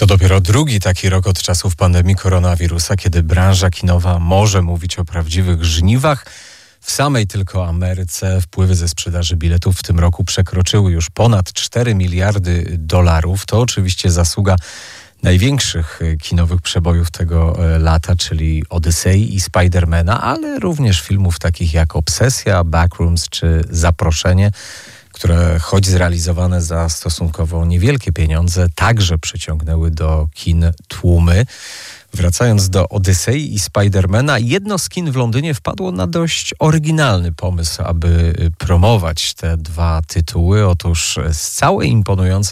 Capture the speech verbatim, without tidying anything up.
To dopiero drugi taki rok od czasów pandemii koronawirusa, kiedy branża kinowa może mówić o prawdziwych żniwach. W samej tylko Ameryce wpływy ze sprzedaży biletów w tym roku przekroczyły już ponad cztery miliardy dolarów. To oczywiście zasługa największych kinowych przebojów tego lata, czyli Odysei i Spidermana, ale również filmów takich jak Obsesja, Backrooms czy Zaproszenie, które choć zrealizowane za stosunkowo niewielkie pieniądze, także przyciągnęły do kin tłumy. Wracając do Odysei i Spidermana, jedno z kin w Londynie wpadło na dość oryginalny pomysł, aby promować te dwa tytuły. Otóż z całej imponującej